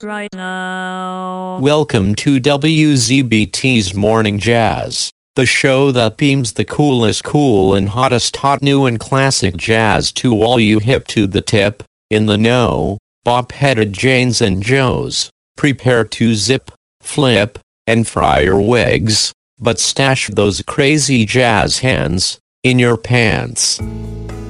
right now. Welcome to WZBT's Morning Jazz, the show that beams the coolest cool and hottest hot new and classic jazz to all you hip to the tip, in the know, bop-headed Janes and Joes. Prepare to zip, flip, and fry your wigs, but stash those crazy jazz hands in your pants.